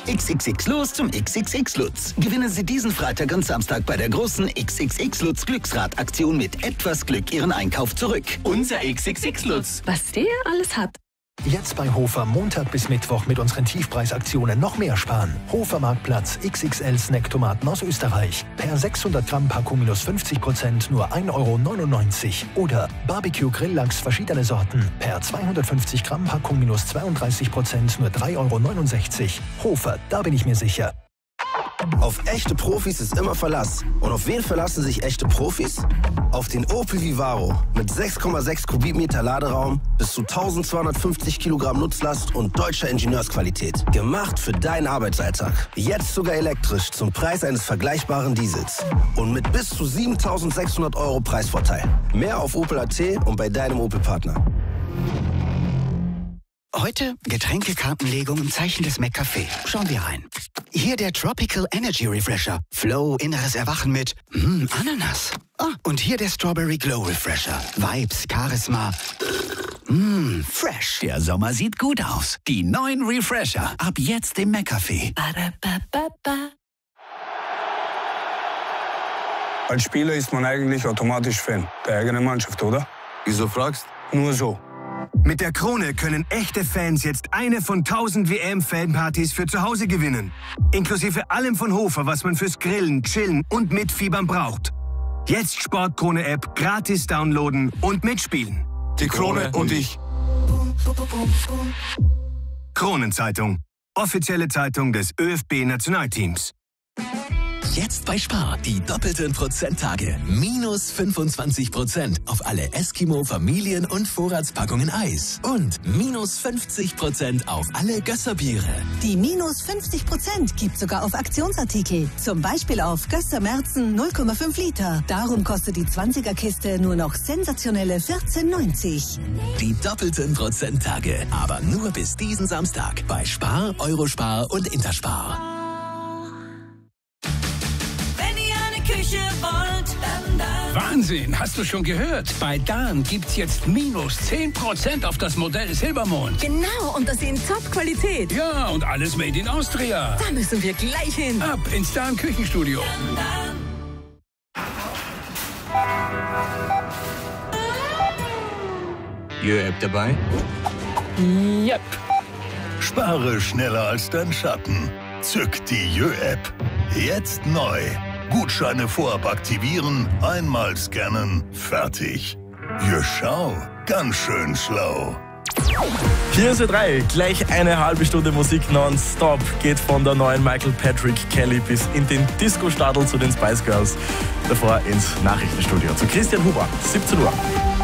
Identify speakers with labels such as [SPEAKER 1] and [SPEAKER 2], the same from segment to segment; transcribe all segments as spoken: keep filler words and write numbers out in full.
[SPEAKER 1] X X X los zum X X X Lutz. Gewinnen Sie diesen Freitag und Samstag bei der großen X X X Lutz Glücksrad-Aktion mit etwas Glück Ihren Einkauf zurück. Unser X X X Lutz.
[SPEAKER 2] Was der alles hat.
[SPEAKER 3] Jetzt bei Hofer Montag bis Mittwoch mit unseren Tiefpreisaktionen noch mehr sparen. Hofer Marktplatz X X L Snacktomaten aus Österreich. Per sechshundert Gramm Packung minus fünfzig Prozent nur ein Euro neunundneunzig. Oder Barbecue Grilllachs verschiedene Sorten. Per zweihundertfünfzig Gramm Packung minus zweiunddreißig Prozent nur drei Euro neunundsechzig. Hofer, da bin ich mir sicher.
[SPEAKER 4] Auf echte Profis ist immer Verlass. Und auf wen verlassen sich echte Profis? Auf den Opel Vivaro mit sechs Komma sechs Kubikmeter Laderaum, bis zu eintausendzweihundertfünfzig Kilogramm Nutzlast und deutscher Ingenieursqualität. Gemacht für deinen Arbeitsalltag. Jetzt sogar elektrisch zum Preis eines vergleichbaren Diesels. Und mit bis zu siebentausendsechshundert Euro Preisvorteil. Mehr auf Opel Punkt A T und bei deinem Opel-Partner.
[SPEAKER 1] Heute Getränkekartenlegung im Zeichen des McCafé. Schauen wir rein. Hier der Tropical Energy Refresher. Flow, inneres Erwachen mit mm, Ananas. Ah, und hier der Strawberry Glow Refresher. Vibes, Charisma. Mmm, fresh. Der Sommer sieht gut aus. Die neuen Refresher. Ab jetzt im McCafé.
[SPEAKER 5] Als Spieler ist man eigentlich automatisch Fan der eigenen Mannschaft, oder?
[SPEAKER 4] Wieso fragst?
[SPEAKER 5] Nur so.
[SPEAKER 6] Mit der Krone können echte Fans jetzt eine von tausend W M-Fanpartys für zu Hause gewinnen. Inklusive allem von Hofer, was man fürs Grillen, Chillen und Mitfiebern braucht. Jetzt Sportkrone-App gratis downloaden und mitspielen.
[SPEAKER 4] Die Krone und ich.
[SPEAKER 6] Kronenzeitung. Offizielle Zeitung des ÖFB-Nationalteams.
[SPEAKER 7] Jetzt bei Spar die doppelten Prozenttage. Minus fünfundzwanzig Prozent auf alle Eskimo, Familien- und Vorratspackungen Eis. Und minus fünfzig Prozent auf alle Gösserbiere.
[SPEAKER 8] Die minus fünfzig Prozent gibt sogar auf Aktionsartikel. Zum Beispiel auf Gösser Merzen null Komma fünf Liter. Darum kostet die zwanziger-Kiste nur noch sensationelle vierzehn neunzig.
[SPEAKER 7] Die doppelten Prozenttage. Aber nur bis diesen Samstag bei Spar, Eurospar und Interspar.
[SPEAKER 9] Wahnsinn, hast du schon gehört? Bei Dahn gibt's jetzt minus zehn Prozent auf das Modell Silbermond.
[SPEAKER 2] Genau, und das in Top-Qualität.
[SPEAKER 9] Ja, und alles made in Austria.
[SPEAKER 2] Da müssen wir gleich hin.
[SPEAKER 9] Ab ins Dahn Küchenstudio.
[SPEAKER 10] Jö-App dabei?
[SPEAKER 9] Yep.
[SPEAKER 11] Spare schneller als dein Schatten. Zück die Jö-App. Jetzt neu. Gutscheine vorab aktivieren, einmal scannen, fertig. Ja, schau, ganz schön schlau.
[SPEAKER 12] Hier ist Ö drei, gleich eine halbe Stunde Musik nonstop. Geht von der neuen Michael Patrick Kelly bis in den Disco-Stadel zu den Spice Girls. Davor ins Nachrichtenstudio zu Christian Huber, siebzehn Uhr.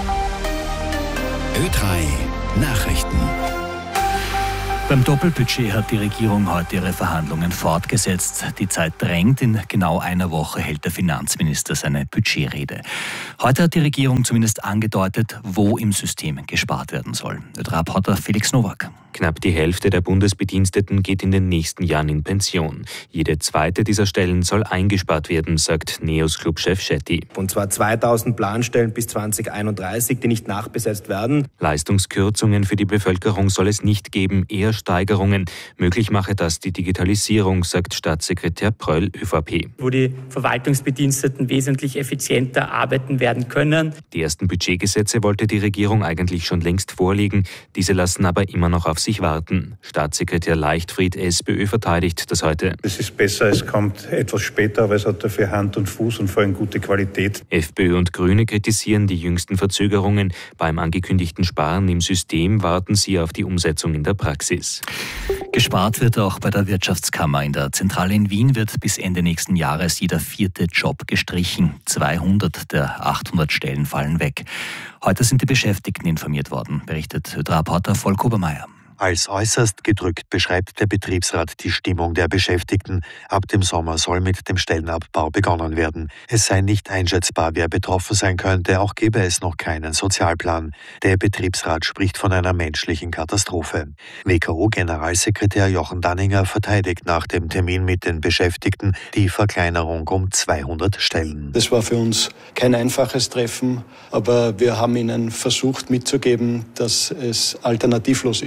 [SPEAKER 1] Ö drei Nachrichten.
[SPEAKER 13] Beim Doppelbudget hat die Regierung heute ihre Verhandlungen fortgesetzt. Die Zeit drängt. In genau einer Woche hält der Finanzminister seine Budgetrede. Heute hat die Regierung zumindest angedeutet, wo im System gespart werden soll. Ö drei Reporter Felix Nowak.
[SPEAKER 14] Knapp die Hälfte der Bundesbediensteten geht in den nächsten Jahren in Pension. Jede zweite dieser Stellen soll eingespart werden, sagt Neos-Club-Chef Schetti.
[SPEAKER 15] Und zwar zweitausend Planstellen bis zweitausendeinunddreißig, die nicht nachbesetzt werden.
[SPEAKER 14] Leistungskürzungen für die Bevölkerung soll es nicht geben, eher Steigerungen. Möglich mache das die Digitalisierung, sagt Staatssekretär Pröll, ÖVP.
[SPEAKER 16] Wo die Verwaltungsbediensteten wesentlich effizienter arbeiten werden können.
[SPEAKER 14] Die ersten Budgetgesetze wollte die Regierung eigentlich schon längst vorlegen. Diese lassen aber immer noch auf sich warten. Staatssekretär Leichtfried, SPÖ, verteidigt das heute.
[SPEAKER 17] Es ist besser, es kommt etwas später, aber es hat dafür Hand und Fuß und vor allem gute Qualität.
[SPEAKER 14] FPÖ und Grüne kritisieren die jüngsten Verzögerungen. Beim angekündigten Sparen im System warten sie auf die Umsetzung in der Praxis.
[SPEAKER 13] Gespart wird auch bei der Wirtschaftskammer. In der Zentrale in Wien wird bis Ende nächsten Jahres jeder vierte Job gestrichen. zweihundert der achthundert Stellen fallen weg. Heute sind die Beschäftigten informiert worden, berichtet Ö drei Reporter Volk Obermeier.
[SPEAKER 18] Als äußerst gedrückt beschreibt der Betriebsrat die Stimmung der Beschäftigten. Ab dem Sommer soll mit dem Stellenabbau begonnen werden. Es sei nicht einschätzbar, wer betroffen sein könnte, auch gebe es noch keinen Sozialplan. Der Betriebsrat spricht von einer menschlichen Katastrophe. W K O-Generalsekretär Jochen Danninger verteidigt nach dem Termin mit den Beschäftigten die Verkleinerung um zweihundert Stellen.
[SPEAKER 19] Das war für uns kein einfaches Treffen, aber wir haben ihnen versucht mitzugeben, dass es alternativlos ist.
[SPEAKER 18] Der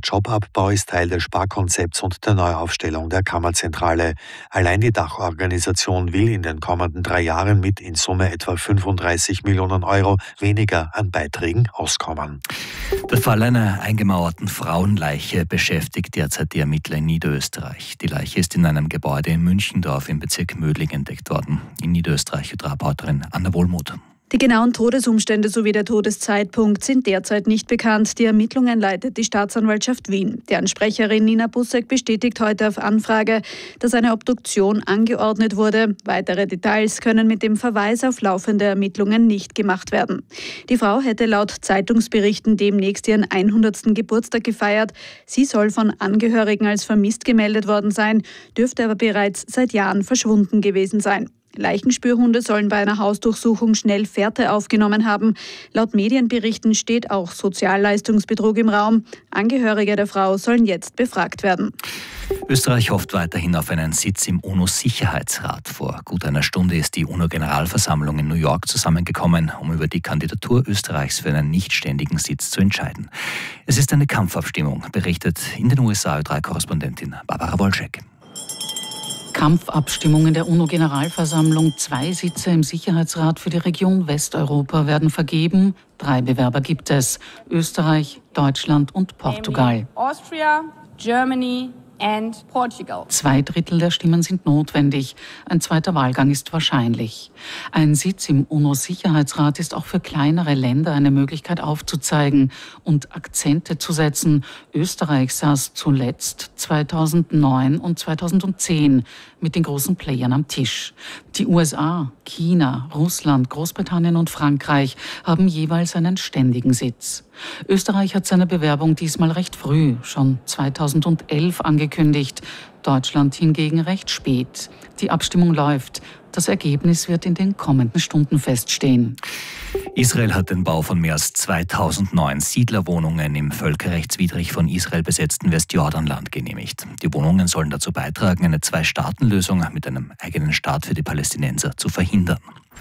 [SPEAKER 18] Jobabbau ist Teil des Sparkonzepts und der Neuaufstellung der Kammerzentrale. Allein die Dachorganisation will in den kommenden drei Jahren mit in Summe etwa fünfunddreißig Millionen Euro weniger an Beiträgen auskommen.
[SPEAKER 13] Der Fall einer eingemauerten Frauenleiche beschäftigt derzeit die Ermittler in Niederösterreich. Die Leiche ist in einem Gebäude in Münchendorf im Bezirk Mödling entdeckt worden. In Niederösterreich Reporterin Anna Wohlmuth.
[SPEAKER 10] Die genauen Todesumstände sowie der Todeszeitpunkt sind derzeit nicht bekannt. Die Ermittlungen leitet die Staatsanwaltschaft Wien. Deren Sprecherin Nina Bussek bestätigt heute auf Anfrage, dass eine Obduktion angeordnet wurde. Weitere Details können mit dem Verweis auf laufende Ermittlungen nicht gemacht werden. Die Frau hätte laut Zeitungsberichten demnächst ihren hundertsten Geburtstag gefeiert. Sie soll von Angehörigen als vermisst gemeldet worden sein, dürfte aber bereits seit Jahren verschwunden gewesen sein. Leichenspürhunde sollen bei einer Hausdurchsuchung schnell Fährte aufgenommen haben. Laut Medienberichten steht auch Sozialleistungsbetrug im Raum. Angehörige der Frau sollen jetzt befragt werden.
[SPEAKER 13] Österreich hofft weiterhin auf einen Sitz im UNO-Sicherheitsrat. Vor gut einer Stunde ist die UNO-Generalversammlung in New York zusammengekommen, um über die Kandidatur Österreichs für einen nichtständigen Sitz zu entscheiden. Es ist eine Kampfabstimmung, berichtet in den U S A Ö drei Korrespondentin Barbara Wolschek.
[SPEAKER 20] Kampfabstimmung in der UNO-Generalversammlung. Zwei Sitze im Sicherheitsrat für die Region Westeuropa werden vergeben. Drei Bewerber gibt es: Österreich, Deutschland und Portugal.
[SPEAKER 21] Austria, Germany and Portugal.
[SPEAKER 20] Zwei Drittel der Stimmen sind notwendig. Ein zweiter Wahlgang ist wahrscheinlich. Ein Sitz im UNO-Sicherheitsrat ist auch für kleinere Länder eine Möglichkeit aufzuzeigen und Akzente zu setzen. Österreich saß zuletzt zweitausendneun und zweitausendzehn mit den großen Playern am Tisch. Die U S A, China, Russland, Großbritannien und Frankreich haben jeweils einen ständigen Sitz. Österreich hat seine Bewerbung diesmal recht früh, schon zweitausendelf angekündigt. Deutschland hingegen recht spät. Die Abstimmung läuft. Das Ergebnis wird in den kommenden Stunden feststehen.
[SPEAKER 13] Israel hat den Bau von mehr als zweitausendneun Siedlerwohnungen im völkerrechtswidrig von Israel besetzten Westjordanland genehmigt. Die Wohnungen sollen dazu beitragen, eine Zwei-Staaten-Lösung mit einem eigenen Staat für die Palästinenser zu verhindern.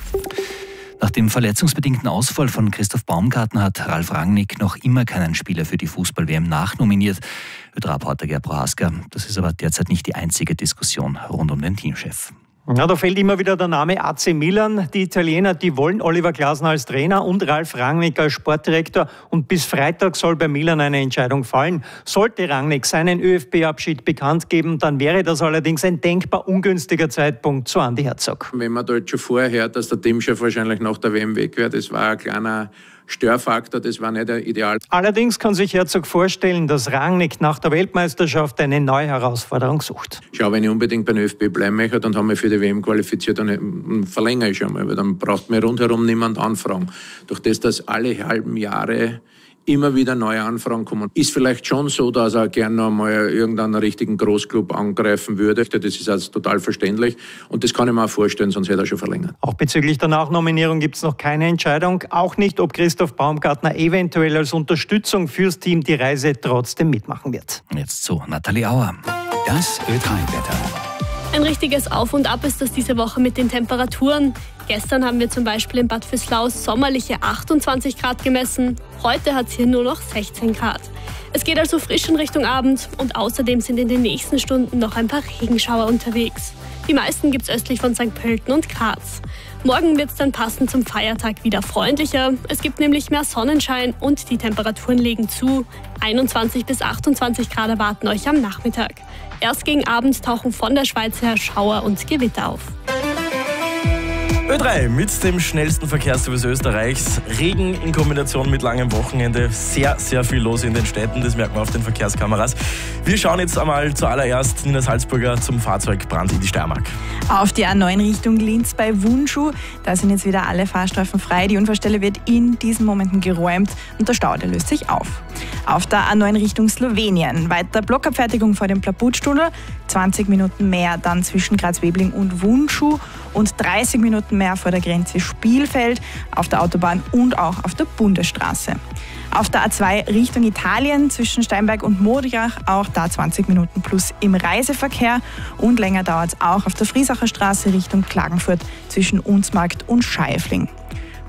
[SPEAKER 13] Nach dem verletzungsbedingten Ausfall von Christoph Baumgartner hat Ralf Rangnick noch immer keinen Spieler für die Fußball-W M nachnominiert. Ö drei Reporter Gerd Prohaska. Das ist aber derzeit nicht die einzige Diskussion rund um den Teamchef.
[SPEAKER 22] Ja, da fällt immer wieder der Name A C Milan. Die Italiener, die wollen Oliver Glasner als Trainer und Ralf Rangnick als Sportdirektor. Und bis Freitag soll bei Milan eine Entscheidung fallen. Sollte Rangnick seinen ÖFB-Abschied bekannt geben, dann wäre das allerdings ein denkbar ungünstiger Zeitpunkt, so Andi Herzog.
[SPEAKER 23] Wenn man da jetzt schon vorher hört, dass der Teamchef wahrscheinlich nach der W M weg wäre, das war ein kleiner Störfaktor, das war nicht ideal.
[SPEAKER 22] Allerdings kann sich Herzog vorstellen, dass Rangnick nach der Weltmeisterschaft eine neue Herausforderung sucht.
[SPEAKER 23] Schau, wenn ich unbedingt beim ÖFB bleiben möchte, dann haben wir für die W M qualifiziert, dann verlängere ich schon mal, weil dann braucht mir rundherum niemand anfragen. Durch das, dass alle halben Jahre immer wieder neue Anfragen kommen. Ist vielleicht schon so, dass er gerne noch mal irgendeinen richtigen Großclub angreifen würde. Das ist also total verständlich und das kann ich mir auch vorstellen, sonst hätte er schon verlängert.
[SPEAKER 22] Auch bezüglich der Nachnominierung gibt es noch keine Entscheidung. Auch nicht, ob Christoph Baumgartner eventuell als Unterstützung fürs Team die Reise trotzdem mitmachen wird.
[SPEAKER 13] Jetzt zu Nathalie Auer.
[SPEAKER 1] Das Ö drei Wetter.
[SPEAKER 24] Ein richtiges Auf und Ab ist das diese Woche mit den Temperaturen. Gestern haben wir zum Beispiel in Bad Vöslau sommerliche achtundzwanzig Grad gemessen. Heute hat es hier nur noch sechzehn Grad. Es geht also frisch in Richtung Abend und außerdem sind in den nächsten Stunden noch ein paar Regenschauer unterwegs. Die meisten gibt es östlich von Sankt Pölten und Graz. Morgen wird es dann passend zum Feiertag wieder freundlicher. Es gibt nämlich mehr Sonnenschein und die Temperaturen legen zu. einundzwanzig bis achtundzwanzig Grad erwarten euch am Nachmittag. Erst gegen Abend tauchen von der Schweiz her Schauer und Gewitter auf.
[SPEAKER 12] Ö drei mit dem schnellsten Verkehrsservice Österreichs. Regen in Kombination mit langem Wochenende. Sehr, sehr viel los in den Städten. Das merkt man auf den Verkehrskameras. Wir schauen jetzt einmal zuallererst, Nina Salzburger, zum Fahrzeugbrand in die Steiermark.
[SPEAKER 25] Auf die A neun Richtung Linz bei Wunschuh. Da sind jetzt wieder alle Fahrstreifen frei. Die Unfallstelle wird in diesen Momenten geräumt und der Stau, der löst sich auf. Auf der A neun Richtung Slowenien. Weiter Blockabfertigung vor dem Plaputstunnel. zwanzig Minuten mehr dann zwischen Graz-Webling und Wunschuh und dreißig Minuten mehr vor der Grenze Spielfeld, auf der Autobahn und auch auf der Bundesstraße. Auf der A zwei Richtung Italien zwischen Steinberg und Modiach auch da zwanzig Minuten plus im Reiseverkehr und länger dauert es auch auf der Friesacher Straße Richtung Klagenfurt zwischen Unsmarkt und Scheifling.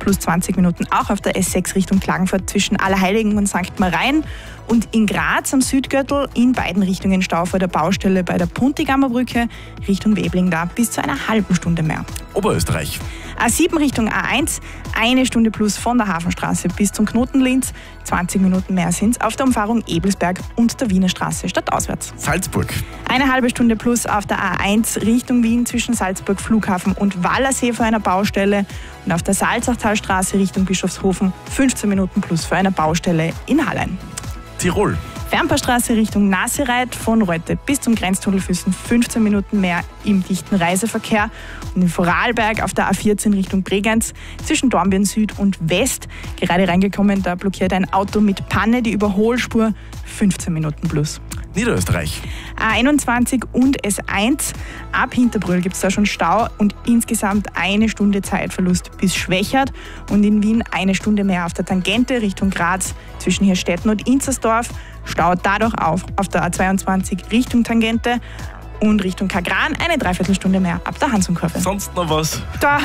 [SPEAKER 25] plus zwanzig Minuten auch auf der S sechs Richtung Klagenfurt zwischen Allerheiligen und Sankt Marien. Und in Graz am Südgürtel in beiden Richtungen Stau vor der Baustelle bei der Puntigammer Brücke Richtung Webling da bis zu einer halben Stunde mehr.
[SPEAKER 12] Oberösterreich.
[SPEAKER 25] A sieben Richtung A eins, eine Stunde plus von der Hafenstraße bis zum Knotenlinz. zwanzig Minuten mehr sind es auf der Umfahrung Ebelsberg und der Wiener Straße stadtauswärts.
[SPEAKER 12] Salzburg.
[SPEAKER 25] Eine halbe Stunde plus auf der A eins Richtung Wien zwischen Salzburg Flughafen und Wallersee vor einer Baustelle. Und auf der Salzachtalstraße Richtung Bischofshofen fünfzehn Minuten plus vor einer Baustelle in Hallein.
[SPEAKER 12] Tirol.
[SPEAKER 25] Fernpaarstraße Richtung Nassereit von Reute bis zum Grenztunnel Füssen fünfzehn Minuten mehr im dichten Reiseverkehr. Und in Vorarlberg auf der A vierzehn Richtung Bregenz zwischen Dornbirn Süd und West gerade reingekommen, da blockiert ein Auto mit Panne die Überholspur fünfzehn Minuten plus.
[SPEAKER 12] Niederösterreich.
[SPEAKER 25] A einundzwanzig und S eins. Ab Hinterbrühl gibt es da schon Stau und insgesamt eine Stunde Zeitverlust bis Schwächert. Und in Wien eine Stunde mehr auf der Tangente Richtung Graz zwischen Hirstetten und Inzersdorf. Staut dadurch auf auf der A zweiundzwanzig Richtung Tangente und Richtung Kagran eine Dreiviertelstunde mehr ab der Hansumkurve.
[SPEAKER 12] Sonst noch was?
[SPEAKER 25] Da.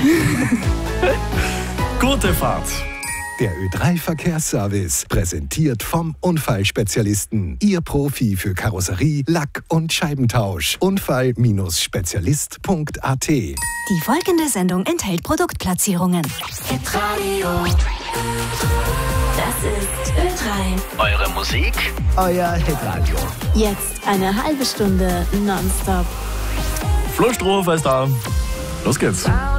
[SPEAKER 12] Gute Fahrt.
[SPEAKER 3] Der Ö drei Verkehrsservice, präsentiert vom Unfallspezialisten. Ihr Profi für Karosserie, Lack- und Scheibentausch. Unfall Spezialist Punkt a t.
[SPEAKER 4] Die folgende Sendung enthält Produktplatzierungen. Hitradio. Das ist Ö drei.
[SPEAKER 7] Eure Musik,
[SPEAKER 3] euer Hitradio.
[SPEAKER 4] Jetzt eine halbe Stunde nonstop.
[SPEAKER 12] Flo Strohhofer ist da. Los geht's.